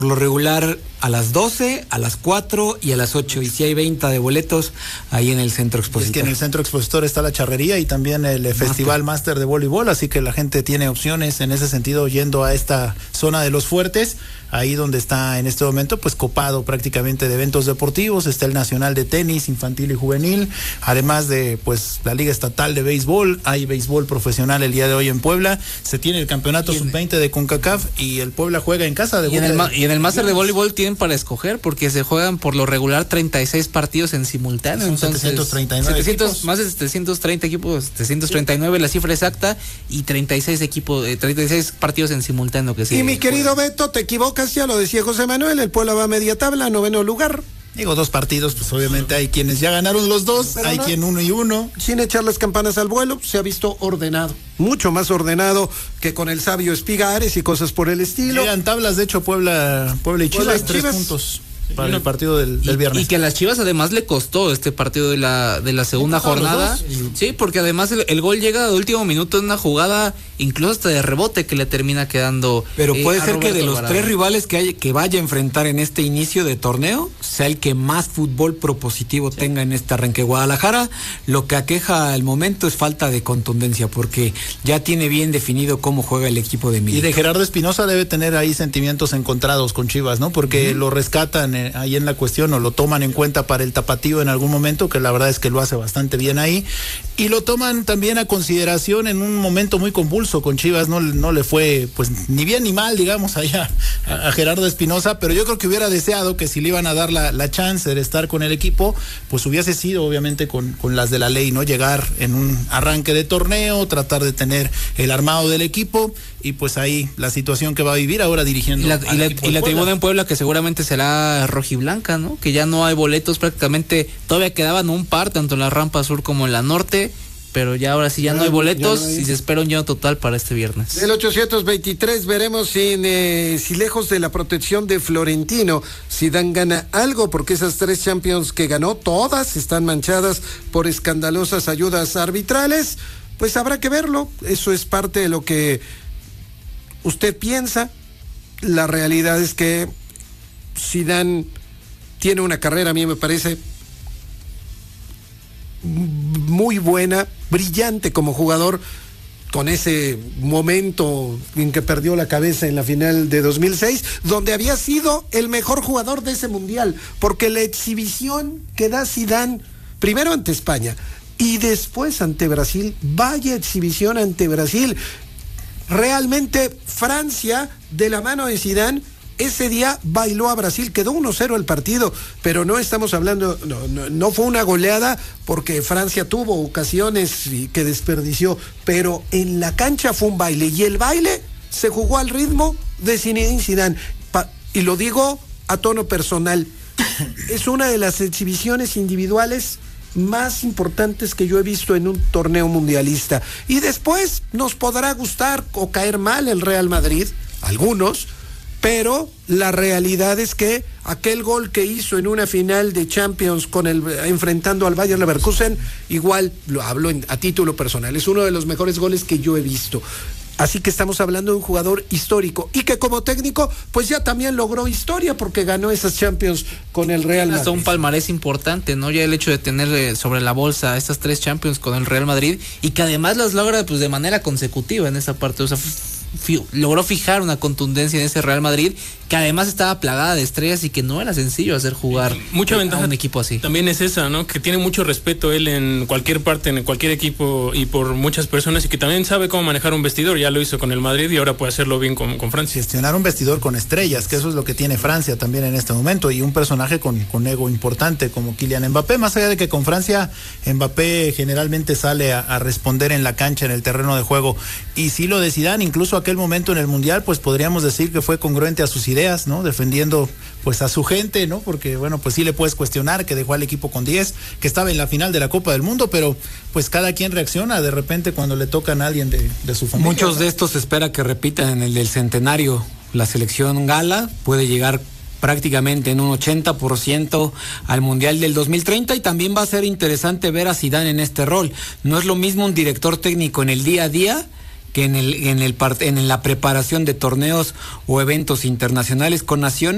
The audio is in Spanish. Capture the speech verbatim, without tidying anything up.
Por lo regular a las doce, a las cuatro y a las ocho. Y si hay venta de boletos ahí en el Centro Expositor. Es que en el Centro Expositor está la charrería y también el Master. Festival Máster de Voleibol, así que la gente tiene opciones en ese sentido yendo a esta zona de los fuertes, ahí donde está en este momento pues copado prácticamente de eventos deportivos. Está el Nacional de Tenis Infantil y Juvenil, además de pues la Liga Estatal de Béisbol. Hay béisbol profesional el día de hoy en Puebla. Se tiene el campeonato sub veinte de CONCACAF y el Puebla juega en casa de y en el, y en el Máster de Voleibol tienen para escoger, porque se juegan por lo regular treinta y seis partidos en simultáneo. Son entonces, setecientos treinta y nueve setecientos, equipos. más de setecientos treinta equipos, setecientos treinta y nueve la cifra exacta, y treinta y seis equipos, eh, treinta y seis partidos en simultáneo que sí. Y mi querido Beto, te equivocas, ya lo decía José Manuel, el Puebla va a media tabla, noveno lugar. Digo, dos partidos, pues obviamente hay quienes ya ganaron los dos, pero hay no, quien uno y uno. Sin echar las campanas al vuelo, se ha visto ordenado, mucho más ordenado que con el sabio Espigares y cosas por el estilo. Llegan tablas, de hecho, Puebla, Puebla y Chivas, Puebla y tres Chivas. puntos. Para el partido del, del viernes. Y, y que a las Chivas además le costó este partido de la de la segunda jornada. Sí, porque además el, el gol llega de último minuto en una jugada, incluso hasta de rebote, que le termina quedando. Pero puede eh, ser que de los Alvarado. tres rivales que, hay, que vaya a enfrentar en este inicio de torneo, sea el que más fútbol propositivo sí. tenga en este arranque. Guadalajara, lo que aqueja al momento es falta de contundencia, porque ya tiene bien definido cómo juega el equipo de Milito. Y de Gerardo Espinosa debe tener ahí sentimientos encontrados con Chivas, ¿no? Porque uh-huh. lo rescatan ahí en la cuestión, o lo toman en cuenta para el tapatío en algún momento, que la verdad es que lo hace bastante bien ahí, y lo toman también a consideración en un momento muy convulso con Chivas. No, no le fue pues ni bien ni mal, digamos, allá a, a Gerardo Espinosa, pero yo creo que hubiera deseado que si le iban a dar la, la chance de estar con el equipo, pues hubiese sido obviamente con, con las de la ley, ¿no? Llegar en un arranque de torneo, tratar de tener el armado del equipo, y pues ahí la situación que va a vivir ahora dirigiendo. Y la, y la, y la tribuna en Puebla, que seguramente será rojiblanca, ¿no? Que ya no hay boletos prácticamente, todavía quedaban un par, tanto en la rampa sur como en la norte, pero ya ahora sí ya, ya no hay boletos, no hay... y se espera un lleno total para este viernes. El ochocientos veintitrés veremos si, eh, si lejos de la protección de Florentino, Zidane gana algo, porque esas tres Champions que ganó, todas están manchadas por escandalosas ayudas arbitrales. Pues habrá que verlo, eso es parte de lo que usted piensa. La realidad es que Zidane tiene una carrera, a mí me parece muy buena, brillante como jugador, con ese momento en que perdió la cabeza en la final de dos mil seis, donde había sido el mejor jugador de ese mundial, porque la exhibición que da Zidane, primero ante España y después ante Brasil, vaya exhibición ante Brasil. Realmente Francia, de la mano de Zidane, ese día bailó a Brasil, quedó uno cero el partido, pero no estamos hablando, no, no, no fue una goleada, porque Francia tuvo ocasiones que desperdició, pero en la cancha fue un baile, y el baile se jugó al ritmo de Zinedine Zidane, pa, y lo digo a tono personal, es una de las exhibiciones individuales más importantes que yo he visto en un torneo mundialista. Y después nos podrá gustar o caer mal el Real Madrid, algunos, pero la realidad es que aquel gol que hizo en una final de Champions con el enfrentando al Bayer Leverkusen, igual lo hablo en, a título personal, es uno de los mejores goles que yo he visto. Así que estamos hablando de un jugador histórico, y que como técnico pues ya también logró historia, porque ganó esas Champions con el Real Madrid. Hasta un palmarés importante, ¿no? Ya el hecho de tener eh, sobre la bolsa estas tres Champions con el Real Madrid, y que además las logra pues de manera consecutiva en esa parte, o sea, f- logró fijar una contundencia en ese Real Madrid, que además estaba plagada de estrellas y que no era sencillo hacer jugar mucha ventaja a un equipo así. También es esa, ¿no? Que tiene mucho respeto él en cualquier parte, en cualquier equipo y por muchas personas, y que también sabe cómo manejar un vestidor. Ya lo hizo con el Madrid y ahora puede hacerlo bien con, con Francia. Gestionar un vestidor con estrellas, que eso es lo que tiene Francia también en este momento, y un personaje con, con ego importante como Kylian Mbappé, más allá de que con Francia Mbappé generalmente sale a, a responder en la cancha, en el terreno de juego, y sí lo de Zidane, incluso aquel momento en el Mundial, pues podríamos decir que fue congruente a sus ideas, ¿no? Defendiendo pues a su gente, ¿no? Porque bueno, pues sí le puedes cuestionar que dejó al equipo con diez, que estaba en la final de la Copa del Mundo, pero pues cada quien reacciona de repente cuando le tocan a alguien de, de su familia. Muchos de estos se espera que repitan en el del centenario. La selección gala puede llegar prácticamente en un ochenta por ciento al Mundial del dos mil treinta, y también va a ser interesante ver a Zidane en este rol. No es lo mismo un director técnico en el día a día que en el en el en la preparación de torneos o eventos internacionales con naciones.